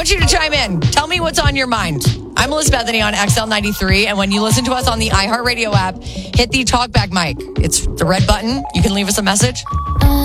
want you to chime in. Tell me what's on your mind. I'm Melissa Bethany on XL93, and when you listen to us on the iHeartRadio app, hit the talkback mic. It's the red button. You can leave us a message.